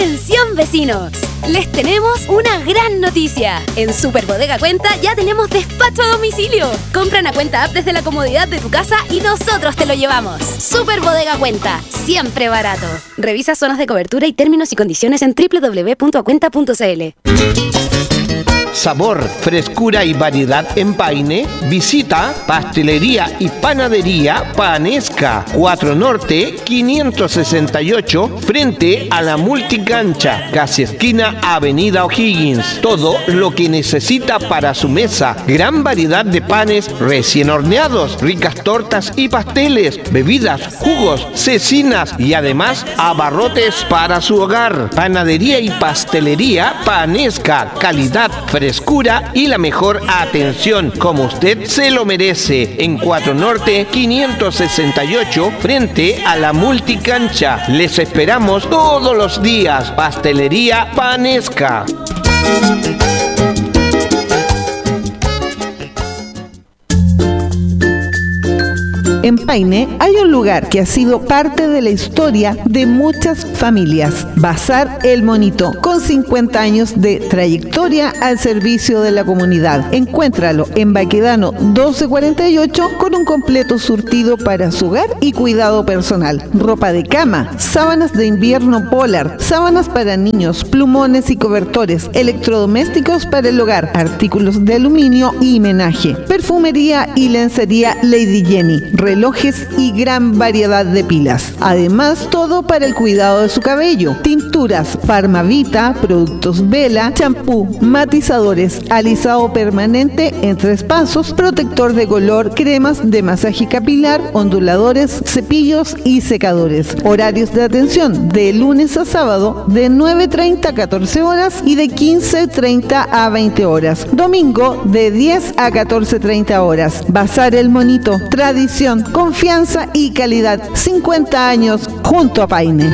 ¡Atención vecinos! Les tenemos una gran noticia. En Super Bodega Cuenta ya tenemos despacho a domicilio. Compra una cuenta app desde la comodidad de tu casa y nosotros te lo llevamos. Super Bodega Cuenta, siempre barato. Revisa zonas de cobertura y términos y condiciones en www.acuenta.cl. Sabor, frescura y variedad en Paine. Visita Pastelería y Panadería Panesca, 4 Norte 568, frente a la multicancha, casi esquina Avenida O'Higgins. Todo lo que necesita para su mesa. Gran variedad de panes recién horneados, ricas tortas y pasteles, bebidas, jugos, cecinas y además abarrotes para su hogar. Panadería y Pastelería Panesca, calidad, frescura y la mejor atención, como usted se lo merece, en 4 Norte 568, frente a la multicancha. Les esperamos todos los días. Pastelería Panesca. En Paine hay un lugar que ha sido parte de la historia de muchas familias. Bazar El Monito, con 50 años de trayectoria al servicio de la comunidad. Encuéntralo en Baquedano 1248 con un completo surtido para su hogar y cuidado personal. Ropa de cama, sábanas de invierno polar, sábanas para niños, plumones y cobertores, electrodomésticos para el hogar, artículos de aluminio y menaje, perfumería y lencería Lady Jenny, relojes y gran variedad de pilas. Además, todo para el cuidado de su cabello. Tinturas Farmavita, productos Vela, champú, matizadores, alisado permanente en 3 pasos, protector de color, cremas de masaje capilar, onduladores, cepillos y secadores. Horarios de atención de lunes a sábado de 9:30 a 14 horas y de 15:30 a 20 horas. Domingo de 10 a 14:30 horas. Bazar El Monito, tradición, confianza y calidad. 50 años junto a Paine.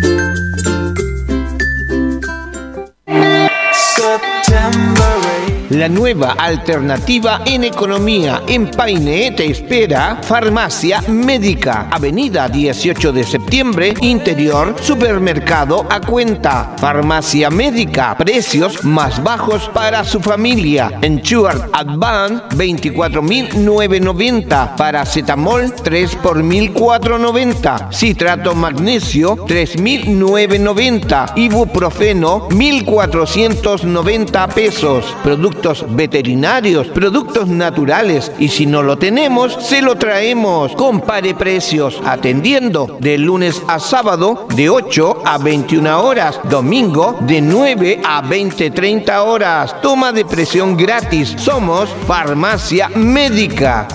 La nueva alternativa en economía en Paine te espera. Farmacia Médica, Avenida 18 de septiembre, Interior, Supermercado a Cuenta. Farmacia Médica, precios más bajos para su familia. Enchuard Advan, 24.990. Paracetamol, 3 por 1.490. Citrato magnesio, 3.990. Ibuprofeno, 1.490 pesos. Productos veterinarios, productos naturales, y si no lo tenemos, se lo traemos. Compare precios, atendiendo de lunes a sábado de 8 a 21 horas, domingo de 9 a 20:30 horas. Toma de presión gratis. Somos Farmacia Médica.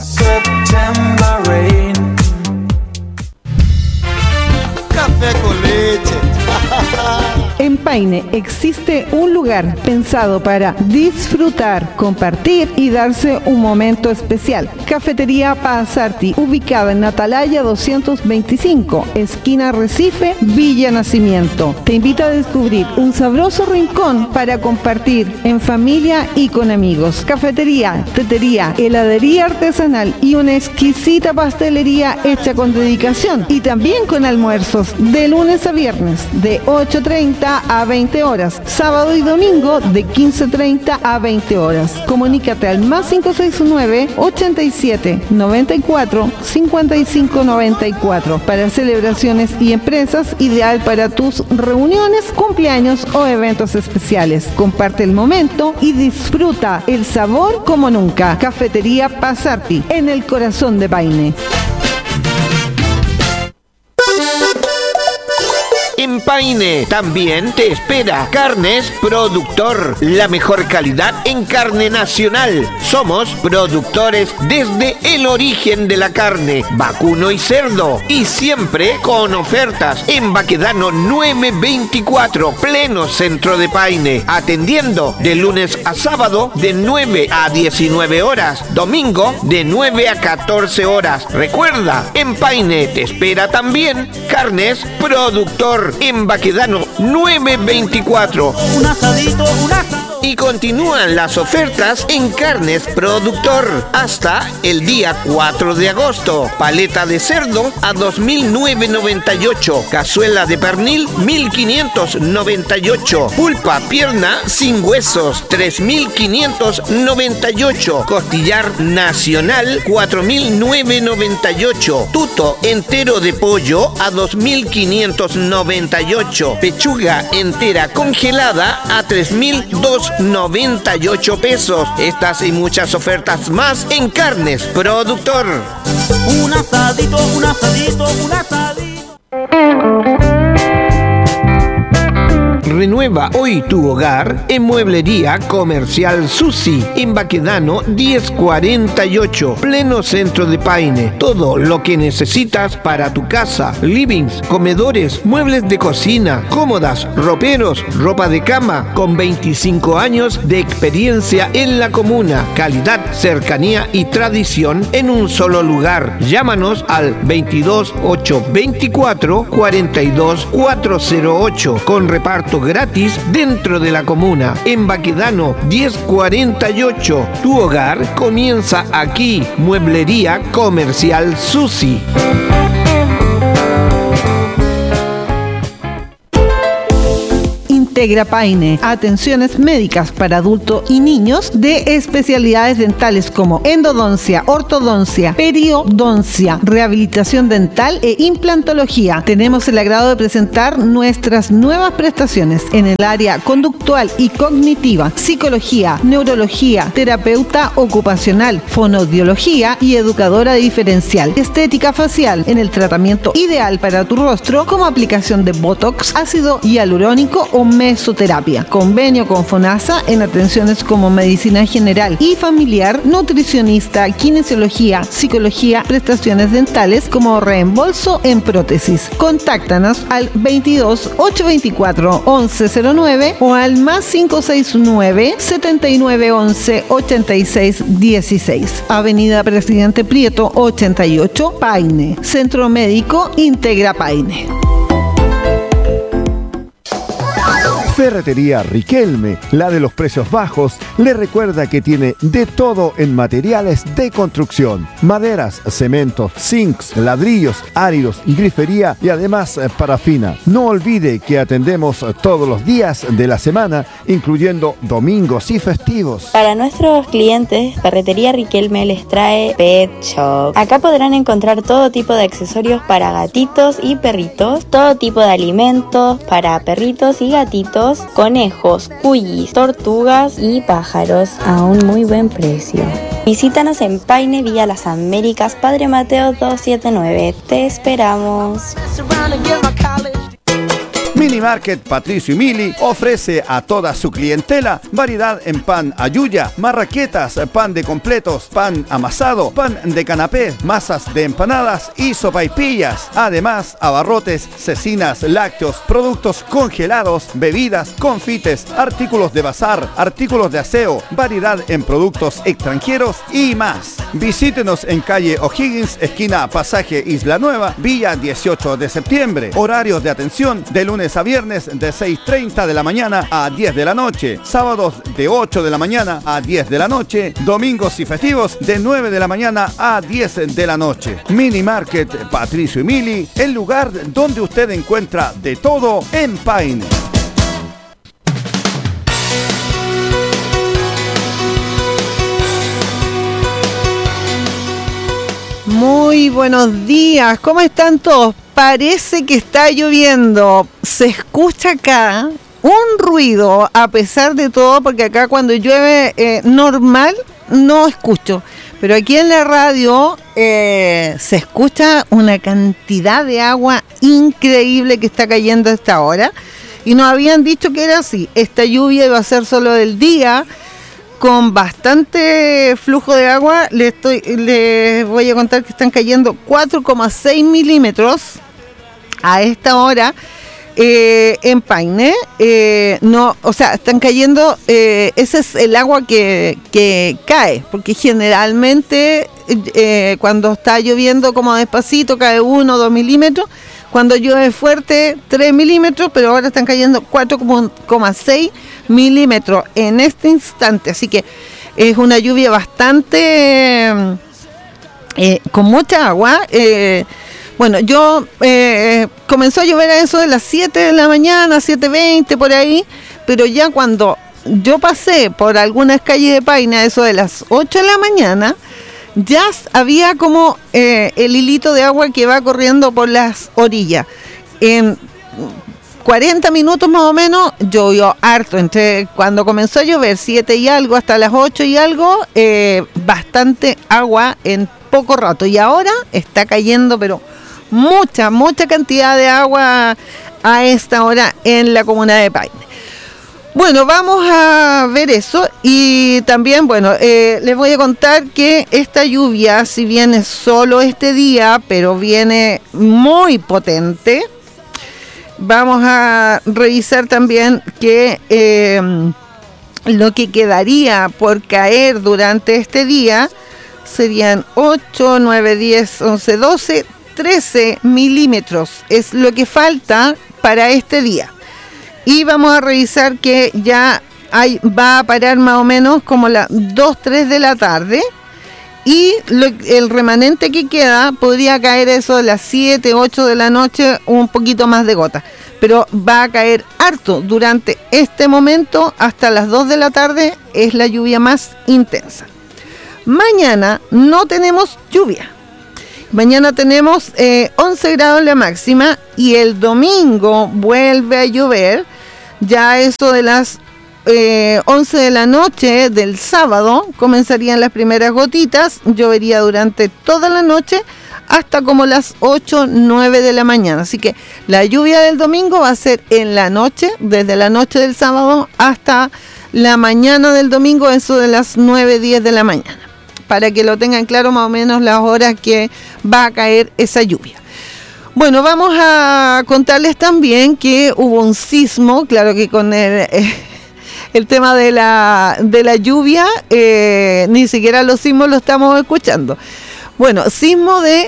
Café con leche. En Paine existe un lugar pensado para disfrutar, compartir y darse un momento especial. Cafetería Pasarti, ubicada en Atalaya 225, esquina Recife, Villa Nacimiento. Te invita a descubrir un sabroso rincón para compartir en familia y con amigos. Cafetería, tetería, heladería artesanal y una exquisita pastelería hecha con dedicación, y también con almuerzos de lunes a viernes de 8:30 a 20 horas, sábado y domingo de 15:30 a 20 horas. Comunícate al más 569 87 94 55 94 para celebraciones y empresas, ideal para tus reuniones, cumpleaños o eventos especiales. Comparte el momento y disfruta el sabor como nunca. Cafetería Pasarti, en el corazón de Paine. En Paine también te espera Carnes Productor, la mejor calidad en carne nacional. Somos productores desde el origen de la carne, vacuno y cerdo, y siempre con ofertas en Baquedano 924, pleno centro de Paine, atendiendo de lunes a sábado de 9 a 19 horas, domingo de 9 a 14 horas. Recuerda, en Paine te espera también Carnes Productor, en Baquedano 924. Un asadito, un asado. Y continúan las ofertas en Carnes Productor hasta el día 4 de agosto. Paleta de cerdo a 2.998. Cazuela de pernil 1.598. Pulpa pierna sin huesos 3.598. Costillar nacional 4.998. Tuto entero de pollo a 2.598. Pechuga entera congelada a 3.298 pesos. Estas y muchas ofertas más en Carnes Productor. Un asadito, un asadito, un asadito. Renueva hoy tu hogar en Mueblería Comercial Susi, en Baquedano 1048, pleno centro de Paine. Todo lo que necesitas para tu casa: livings, comedores, muebles de cocina, cómodas, roperos, ropa de cama, con 25 años de experiencia en la comuna. Calidad, cercanía y tradición en un solo lugar. Llámanos al 22 824 42 408 con reparto gratis dentro de la comuna. En Baquedano 1048, tu hogar comienza aquí. Mueblería Comercial Susi. Integra Paine, atenciones médicas para adultos y niños de especialidades dentales como endodoncia, ortodoncia, periodoncia, rehabilitación dental e implantología. Tenemos el agrado de presentar nuestras nuevas prestaciones en el área conductual y cognitiva, psicología, neurología, terapeuta ocupacional, fonoaudiología y educadora diferencial, estética facial en el tratamiento ideal para tu rostro como aplicación de Botox, ácido hialurónico o mesoterapia. Convenio con FONASA en atenciones como medicina general y familiar, nutricionista, kinesiología, psicología, prestaciones dentales como reembolso en prótesis. Contáctanos al 22 824 1109 o al más 569 7911 8616. Avenida Presidente Prieto 88, Paine. Centro Médico Integra Paine. Ferretería Riquelme, la de los precios bajos, le recuerda que tiene de todo en materiales de construcción: maderas, cementos, zincs, ladrillos, áridos, grifería y además parafina. No olvide que atendemos todos los días de la semana, incluyendo domingos y festivos. Para nuestros clientes, Ferretería Riquelme les trae Pet Shop. Acá podrán encontrar todo tipo de accesorios para gatitos y perritos, todo tipo de alimentos para perritos y gatitos, conejos, cuyis, tortugas y pájaros a un muy buen precio. Visítanos en Paine, Villa Las Américas, Padre Mateo 279. Te esperamos. Mini Market Patricio y Mili ofrece a toda su clientela variedad en pan ayuya, marraquetas, pan de completos, pan amasado, pan de canapé, masas de empanadas y sopaipillas. Además, abarrotes, cecinas, lácteos, productos congelados, bebidas, confites, artículos de bazar, artículos de aseo, variedad en productos extranjeros y más. Visítenos en calle O'Higgins, esquina Pasaje Isla Nueva, Villa 18 de septiembre. Horarios de atención de lunes a viernes de 6:30 de la mañana a 10 de la noche, sábados de 8 de la mañana a 10 de la noche, domingos y festivos de 9 de la mañana a 10 de la noche. Mini Market Patricio y Mili, el lugar donde usted encuentra de todo en Paine. Muy buenos días, ¿cómo están todos? Parece que está lloviendo, se escucha acá un ruido a pesar de todo, porque acá cuando llueve normal no escucho, pero aquí en la radio se escucha una cantidad de agua increíble que está cayendo a esta hora, y nos habían dicho que era así, esta lluvia iba a ser solo del día, con bastante flujo de agua. Les voy a contar que están cayendo 4,6 milímetros a esta hora en Paine. Están cayendo, ese es el agua que cae, porque generalmente cuando está lloviendo como despacito cae 1 o 2 milímetros. Cuando llueve fuerte, 3 milímetros, pero ahora están cayendo 4,6 milímetros en este instante. Así que es una lluvia bastante con mucha agua. Bueno, comenzó a llover a eso de las 7 de la mañana, 7:20 por ahí, pero ya cuando yo pasé por algunas calles de Paine a eso de las 8 de la mañana, ya había como el hilito de agua que va corriendo por las orillas. En 40 minutos más o menos llovió harto, entre cuando comenzó a llover 7 y algo hasta las 8 y algo, bastante agua en poco rato, y ahora está cayendo pero mucha cantidad de agua a esta hora en la comuna de Paine. Bueno, vamos a ver eso, y también, bueno, les voy a contar que esta lluvia, si bien es solo este día, pero viene muy potente. Vamos a revisar también que lo que quedaría por caer durante este día serían 8, 9, 10, 11, 12, 13 milímetros. Es lo que falta para este día. Y vamos a revisar que ya va a parar más o menos como las 2, 3 de la tarde. Y el remanente que queda podría caer eso de las 7, 8 de la noche, un poquito más de gota. Pero va a caer harto durante este momento, hasta las 2 de la tarde es la lluvia más intensa. Mañana no tenemos lluvia. Mañana tenemos 11 grados la máxima, y el domingo vuelve a llover. Ya eso de las 11 de la noche del sábado comenzarían las primeras gotitas. Llovería durante toda la noche hasta como las 8, 9 de la mañana. Así que la lluvia del domingo va a ser en la noche, desde la noche del sábado hasta la mañana del domingo, eso de las 9, 10 de la mañana, para que lo tengan claro más o menos las horas que va a caer esa lluvia. Bueno, vamos a contarles también que hubo un sismo, claro que con el tema de la lluvia, ni siquiera los sismos lo estamos escuchando. Bueno, sismo de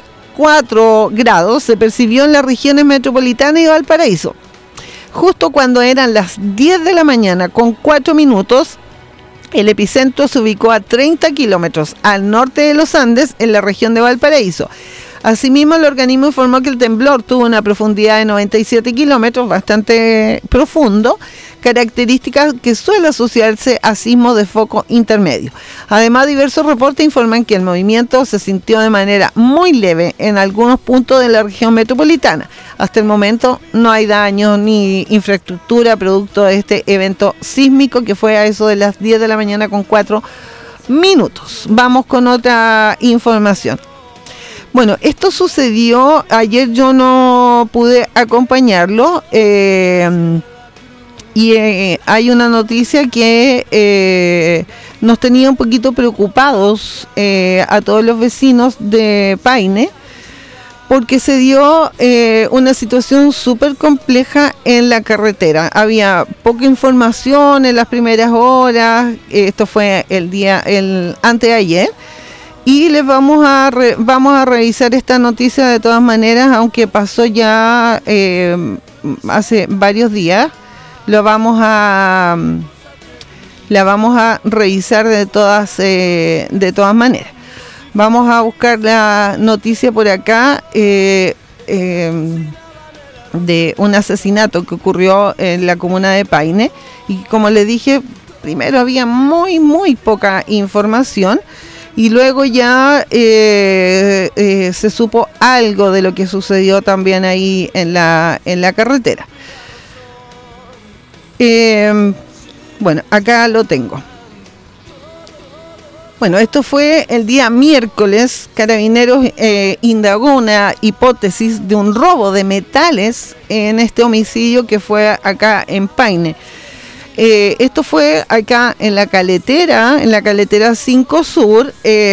4 grados se percibió en las regiones metropolitana y Valparaíso. Justo cuando eran las 10 de la mañana con 4 minutos, el epicentro se ubicó a 30 kilómetros al norte de los Andes, en la región de Valparaíso. Asimismo, el organismo informó que el temblor tuvo una profundidad de 97 kilómetros, bastante profundo, característica que suele asociarse a sismos de foco intermedio. Además, diversos reportes informan que el movimiento se sintió de manera muy leve en algunos puntos de la región metropolitana. Hasta el momento no hay daños ni infraestructura producto de este evento sísmico, que fue a eso de las 10 de la mañana con 4 minutos. Vamos con otra información. Bueno, esto sucedió, ayer yo no pude acompañarlo, y hay una noticia que nos tenía un poquito preocupados a todos los vecinos de Paine, porque se dio una situación súper compleja en la carretera. Había poca información en las primeras horas, esto fue el anteayer. Y les vamos a revisar esta noticia de todas maneras, aunque pasó ya hace varios días. La vamos a revisar de todas maneras. Vamos a buscar la noticia por acá de un asesinato que ocurrió en la comuna de Paine. Y como les dije, primero había muy poca información. Y luego ya se supo algo de lo que sucedió también ahí en la carretera. Bueno, acá lo tengo. Bueno, esto fue el día miércoles. Carabineros indagó una hipótesis de un robo de metales en este homicidio que fue acá en Paine. Esto fue acá en la caletera 5 Sur,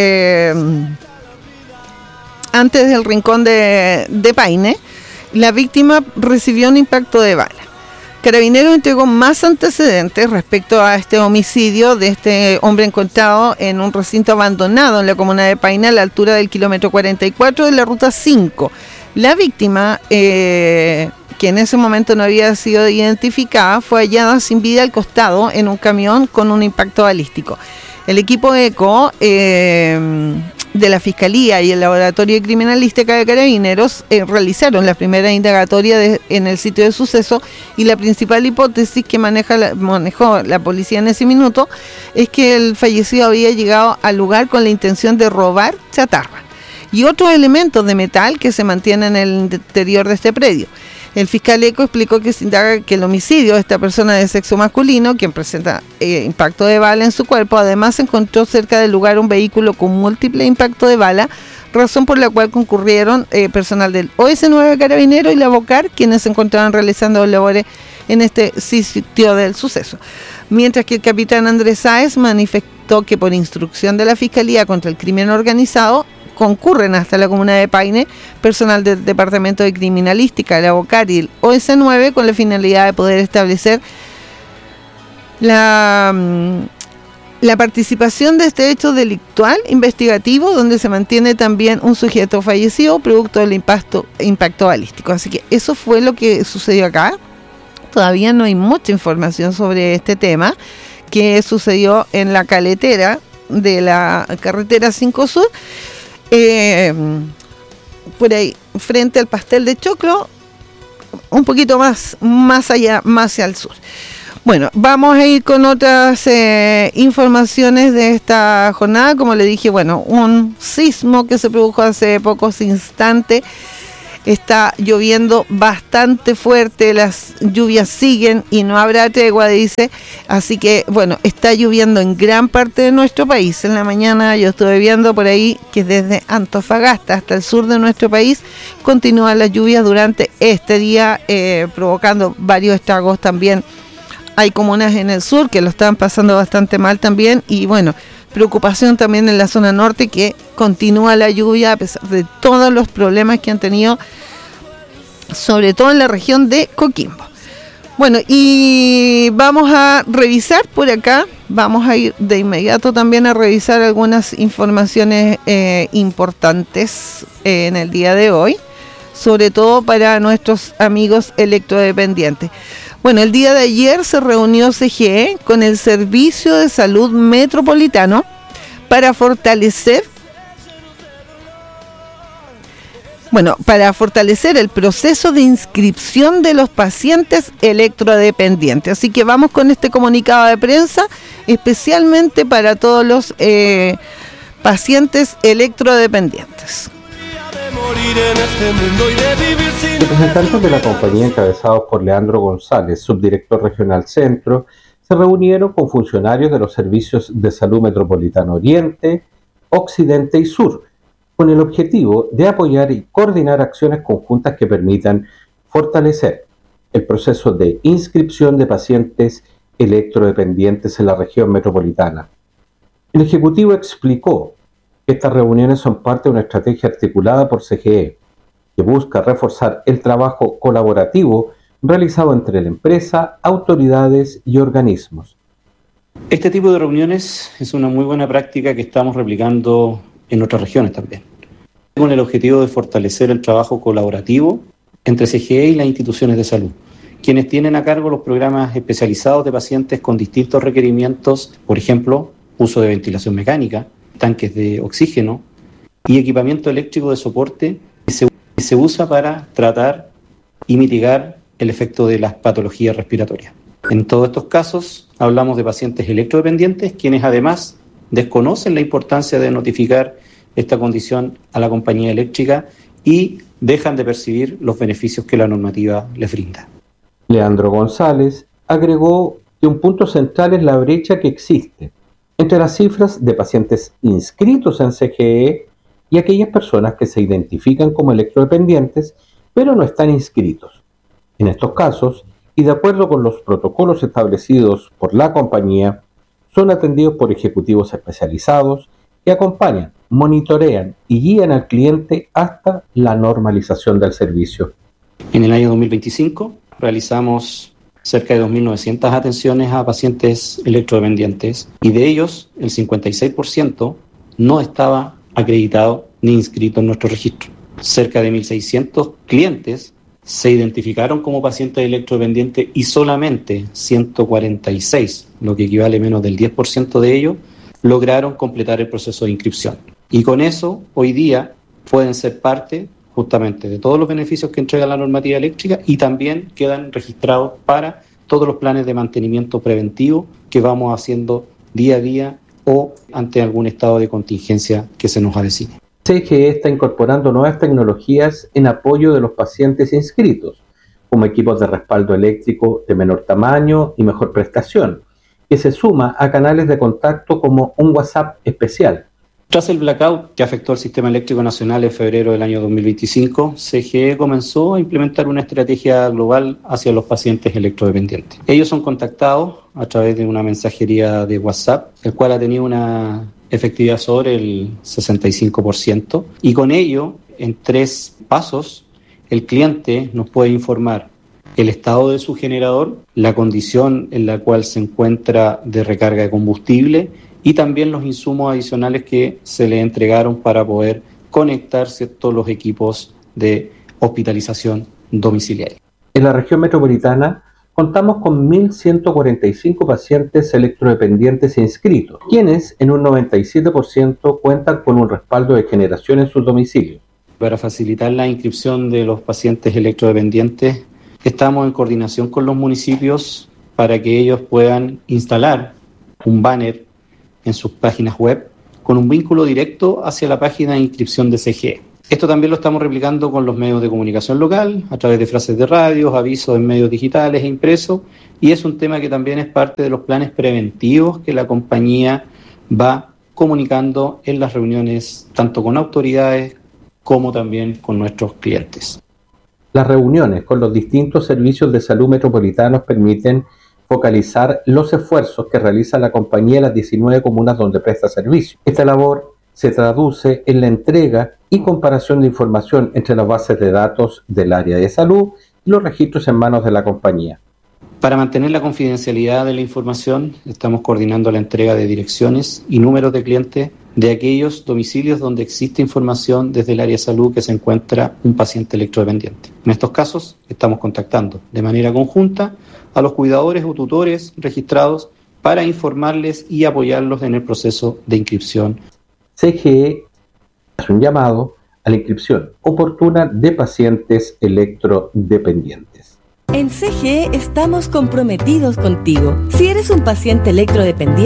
antes del rincón de Paine. La víctima recibió un impacto de bala. Carabineros entregó más antecedentes respecto a este homicidio de este hombre encontrado en un recinto abandonado en la comuna de Paine, a la altura del kilómetro 44 de la ruta 5. La víctima, que en ese momento no había sido identificada, fue hallada sin vida al costado en un camión con un impacto balístico. El equipo ECO de la Fiscalía y el Laboratorio de Criminalística de Carabineros realizaron la primera indagatoria en el sitio de suceso, y la principal hipótesis que manejó la policía en ese minuto es que el fallecido había llegado al lugar con la intención de robar chatarra y otros elementos de metal que se mantienen en el interior de este predio. El fiscal ECO explicó que se indaga que el homicidio de esta persona de sexo masculino, quien presenta impacto de bala en su cuerpo, además se encontró cerca del lugar un vehículo con múltiple impacto de bala, razón por la cual concurrieron personal del OS9 Carabinero y la BOCAR, quienes se encontraban realizando labores en este sitio del suceso. Mientras que el capitán Andrés Sáez manifestó que por instrucción de la Fiscalía contra el Crimen Organizado concurren hasta la comuna de Paine personal del Departamento de Criminalística, la BOCAR y el OS9 con la finalidad de poder establecer la participación de este hecho delictual investigativo, donde se mantiene también un sujeto fallecido producto del impacto balístico. Así que eso fue lo que sucedió acá. Todavía no hay mucha información sobre este tema que sucedió en la caletera de la carretera 5 Sur, por ahí frente al pastel de choclo, un poquito más allá, más hacia el sur. Bueno, vamos a ir con otras informaciones de esta jornada. Como le dije, bueno, un sismo que se produjo hace pocos instantes. Está lloviendo bastante fuerte, las lluvias siguen y no habrá tregua, dice. Así que, bueno, está lloviendo en gran parte de nuestro país. En la mañana yo estuve viendo por ahí que desde Antofagasta hasta el sur de nuestro país continúan las lluvias durante este día, provocando varios estragos también. Hay comunas en el sur que lo están pasando bastante mal también, y bueno, preocupación también en la zona norte, que continúa la lluvia a pesar de todos los problemas que han tenido, sobre todo en la región de Coquimbo. Bueno, y vamos a revisar por acá, vamos a ir de inmediato también a revisar algunas informaciones importantes en el día de hoy, sobre todo para nuestros amigos electrodependientes. Bueno, el día de ayer se reunió CGE con el Servicio de Salud Metropolitano para fortalecer el proceso de inscripción de los pacientes electrodependientes. Así que vamos con este comunicado de prensa, especialmente para todos los pacientes electrodependientes. Representantes de la compañía, encabezados por Leandro González, subdirector regional Centro, se reunieron con funcionarios de los servicios de salud metropolitano Oriente, Occidente y Sur, con el objetivo de apoyar y coordinar acciones conjuntas que permitan fortalecer el proceso de inscripción de pacientes electrodependientes en la región metropolitana. El Ejecutivo explicó que estas reuniones son parte de una estrategia articulada por CGE, que busca reforzar el trabajo colaborativo realizado entre la empresa, autoridades y organismos. Este tipo de reuniones es una muy buena práctica que estamos replicando en otras regiones también, con el objetivo de fortalecer el trabajo colaborativo entre CGE y las instituciones de salud, quienes tienen a cargo los programas especializados de pacientes con distintos requerimientos, por ejemplo, uso de ventilación mecánica, tanques de oxígeno y equipamiento eléctrico de soporte que se usa para tratar y mitigar el efecto de las patologías respiratorias. En todos estos casos hablamos de pacientes electrodependientes, quienes además desconocen la importancia de notificar esta condición a la compañía eléctrica y dejan de percibir los beneficios que la normativa les brinda. Leandro González agregó que un punto central es la brecha que existe entre las cifras de pacientes inscritos en CGE y aquellas personas que se identifican como electrodependientes, pero no están inscritos. En estos casos, y de acuerdo con los protocolos establecidos por la compañía, son atendidos por ejecutivos especializados que acompañan, monitorean y guían al cliente hasta la normalización del servicio. En el año 2025 realizamos cerca de 2.900 atenciones a pacientes electrodependientes y de ellos el 56% no estaba acreditado ni inscrito en nuestro registro. cerca de 1.600 clientes se identificaron como pacientes electrodependientes y solamente 146, lo que equivale a menos del 10% de ellos, lograron completar el proceso de inscripción. Y con eso, hoy día, pueden ser parte justamente de todos los beneficios que entrega la normativa eléctrica y también quedan registrados para todos los planes de mantenimiento preventivo que vamos haciendo día a día o ante algún estado de contingencia que se nos avecine. CGE está incorporando nuevas tecnologías en apoyo de los pacientes inscritos, como equipos de respaldo eléctrico de menor tamaño y mejor prestación, que se suma a canales de contacto como un WhatsApp especial. Tras el blackout que afectó al sistema eléctrico nacional en febrero del año 2025, CGE comenzó a implementar una estrategia global hacia los pacientes electrodependientes. Ellos son contactados a través de una mensajería de WhatsApp, el cual ha tenido una efectividad sobre el 65%, y con ello, en 3 pasos, el cliente nos puede informar el estado de su generador, la condición en la cual se encuentra de recarga de combustible y también los insumos adicionales que se le entregaron para poder conectar todos los equipos de hospitalización domiciliaria. En la región metropolitana contamos con 1.145 pacientes electrodependientes inscritos, quienes en un 97% cuentan con un respaldo de generación en sus domicilios. Para facilitar la inscripción de los pacientes electrodependientes, estamos en coordinación con los municipios para que ellos puedan instalar un banner en sus páginas web con un vínculo directo hacia la página de inscripción de CGE. Esto también lo estamos replicando con los medios de comunicación local, a través de frases de radio, avisos en medios digitales e impresos, y es un tema que también es parte de los planes preventivos que la compañía va comunicando en las reuniones tanto con autoridades como también con nuestros clientes. Las reuniones con los distintos servicios de salud metropolitanos permiten focalizar los esfuerzos que realiza la compañía en las 19 comunas donde presta servicio. Esta labor se traduce en la entrega y comparación de información entre las bases de datos del área de salud y los registros en manos de la compañía. Para mantener la confidencialidad de la información, estamos coordinando la entrega de direcciones y números de clientes de aquellos domicilios donde existe información desde el área de salud que se encuentra un paciente electrodependiente. En estos casos, estamos contactando de manera conjunta a los cuidadores o tutores registrados para informarles y apoyarlos en el proceso de inscripción. CGE hace un llamado a la inscripción oportuna de pacientes electrodependientes. En CGE estamos comprometidos contigo. Si eres un paciente electrodependiente,